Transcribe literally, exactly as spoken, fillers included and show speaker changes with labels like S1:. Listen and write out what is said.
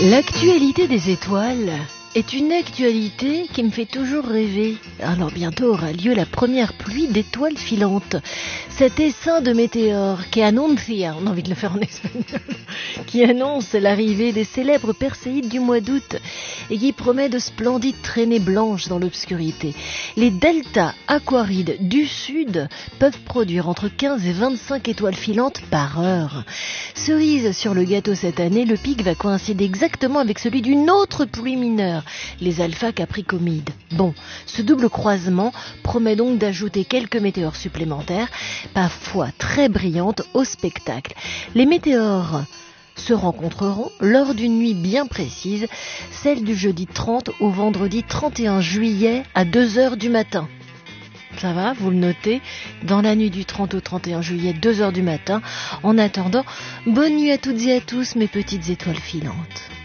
S1: L'actualité des étoiles est une actualité qui me fait toujours rêver. Alors bientôt aura lieu la première pluie d'étoiles filantes. Cet essaim de météores qui annuncia, on a envie de le faire en espagnol, qui annonce l'arrivée des célèbres Perséides du mois d'août et qui promet de splendides traînées blanches dans l'obscurité. Les deltas aquarides du sud peuvent produire entre quinze et vingt-cinq étoiles filantes par heure. Cerise sur le gâteau cette année, le pic va coïncider exactement avec celui d'une autre pluie mineure, les alpha capricomides. Bon, ce double croisement promet donc d'ajouter quelques météores supplémentaires, parfois très brillantes, au spectacle. Les météores se rencontreront lors d'une nuit bien précise, celle du jeudi trente au vendredi trente et un juillet à deux heures du matin. Ça va, vous le notez, dans la nuit du trente au trente et un juillet, deux heures du matin. En attendant, bonne nuit à toutes et à tous, mes petites étoiles filantes.